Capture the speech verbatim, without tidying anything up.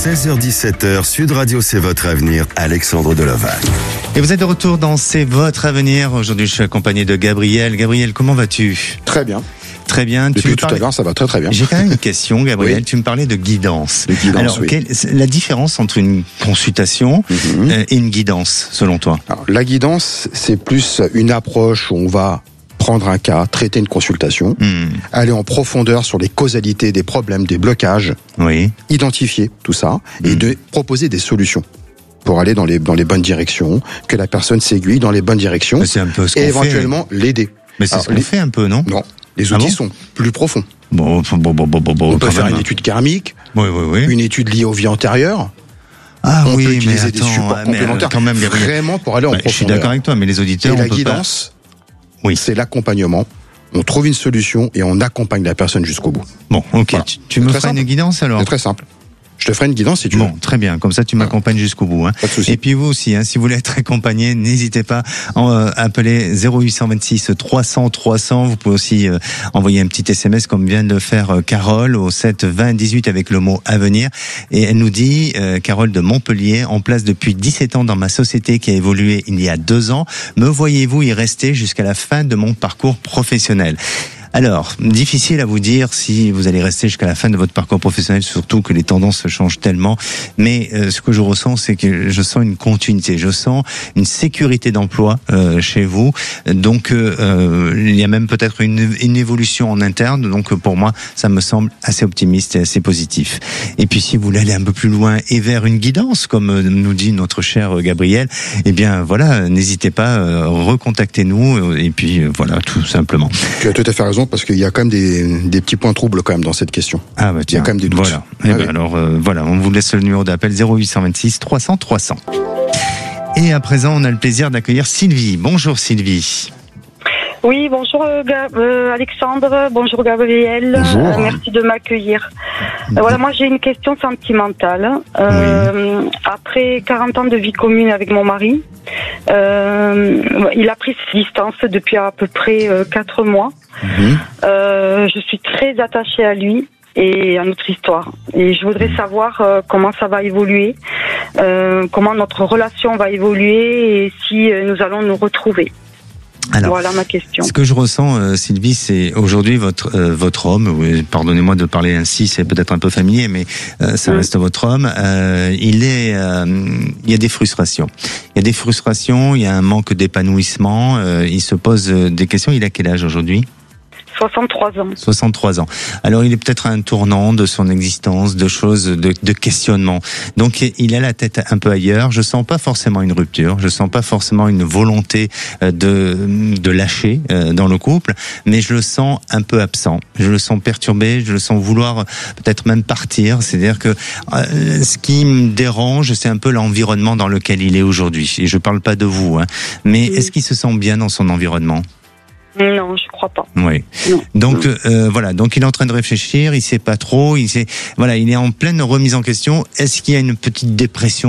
seize heures dix-sept heures, Sud Radio, c'est votre avenir, Alexandre Delovac. Et vous êtes de retour dans C'est votre avenir. Aujourd'hui, je suis accompagné de Gabriel. Gabriel, comment vas-tu ? Très bien. Très bien. Depuis tu tout parlais... à l'heure, ça va très très bien. J'ai quand même une question, Gabriel. Oui. Tu me parlais de guidance. De guidance, Alors, oui. quelle... la différence entre une consultation Mm-hmm. euh, et une guidance, selon toi ? Alors, la guidance, c'est plus une approche où on va prendre un cas, traiter une consultation, Hmm. aller en profondeur sur les causalités des problèmes, des blocages, Oui. identifier tout ça et Mm. de proposer des solutions pour aller dans les, dans les bonnes directions, que la personne s'aiguille dans les bonnes directions Mais c'est un peu ce qu'on et fait. éventuellement l'aider. Mais c'est Alors, ce qu'on les- fait un peu, non ? Non, les Ah outils bon sont plus profonds. Bon, bon, bon, bon, bon, bon, On peut quand faire même. une étude karmique, Oui, oui, oui. une étude liée aux vies antérieures. Ah on oui, peut mais utiliser des attends, supports mais, euh, complémentaires quand même, Gabriel. vraiment pour aller en Ouais, je suis profondeur. d'accord avec toi, mais les auditeurs, Et on la peut guidance, Oui. c'est l'accompagnement. On trouve une solution et on accompagne la personne jusqu'au bout. pas. Bon, ok. Voilà. Tu, tu C'est me très feras une simple. guidance alors ? C'est très simple. Je te ferai une guidance si tu Bon, veux. très bien. Comme ça, tu m'accompagnes jusqu'au bout. Hein. Pas de souci. Et puis vous aussi, hein, si vous voulez être accompagné, n'hésitez pas à euh, appeler zéro huit cent vingt-six trois cents trois cents. Vous pouvez aussi euh, envoyer un petit S M S comme vient de le faire euh, Carole au sept vingt dix-huit avec le mot avenir. Et elle nous dit, euh, Carole de Montpellier, en place depuis dix-sept ans dans ma société qui a évolué il y a deux ans. Me voyez-vous y rester jusqu'à la fin de mon parcours professionnel ? Alors, difficile à vous dire si vous allez rester jusqu'à la fin de votre parcours professionnel, surtout que les tendances se changent tellement. Mais euh, ce que je ressens, c'est que je sens une continuité, je sens une sécurité d'emploi euh, chez vous. Donc, euh, euh, il y a même peut-être une, une évolution en interne. Donc, pour moi, ça me semble assez optimiste et assez positif. Et puis, si vous voulez aller un peu plus loin et vers une guidance, comme nous dit notre cher Gabriel, eh bien, voilà, n'hésitez pas, euh, recontactez-nous. Et puis, euh, voilà, tout simplement. Tu as tout à fait raison parce qu'il y a quand même des, des petits points troubles quand même dans cette question. Ah bah tiens, Il y a quand même des doutes. Voilà. Eh Ah ben oui. alors euh, voilà, on vous laisse le numéro d'appel zéro huit cent vingt-six trois cents trois cents. Et à présent, on a le plaisir d'accueillir Sylvie. Bonjour Sylvie. Oui, bonjour euh, Ga- euh, Alexandre, bonjour Gabriel, Bonjour. Euh, merci de m'accueillir. Euh, voilà, moi j'ai une question sentimentale. Euh, Après quarante ans de vie commune avec mon mari, euh, il a pris ses distances depuis à peu près euh, quatre mois. Mhm. Euh, je suis très attachée à lui et à notre histoire. Et je voudrais savoir euh, comment ça va évoluer, euh, comment notre relation va évoluer et si euh, nous allons nous retrouver. Alors, Voilà ma question. ce que je ressens, euh, Sylvie, c'est aujourd'hui votre euh, votre homme. Oui, pardonnez-moi de parler ainsi, c'est peut-être un peu familier, mais euh, ça Mm. reste votre homme. Euh, il est, euh, il y a des frustrations. Il y a des frustrations. Il y a un manque d'épanouissement. Euh, il se pose euh, des questions. Il a quel âge aujourd'hui ? soixante-trois ans. soixante-trois ans. Alors il est peut-être à un tournant de son existence, de choses, de, de questionnement. Donc il a la tête un peu ailleurs. Je sens pas forcément une rupture, je sens pas forcément une volonté euh, de de lâcher euh, dans le couple, mais je le sens un peu absent. Je le sens perturbé, je le sens vouloir peut-être même partir. C'est-à-dire que euh, ce qui me dérange, c'est un peu l'environnement dans lequel il est aujourd'hui. Et je parle pas de vous, hein, mais est-ce qu'il se sent bien dans son environnement ? Non, je crois pas. Oui. Non. Donc euh, voilà, donc il est en train de réfléchir, il sait pas trop, il sait voilà, il est en pleine remise en question. Est-ce qu'il y a une petite dépression ?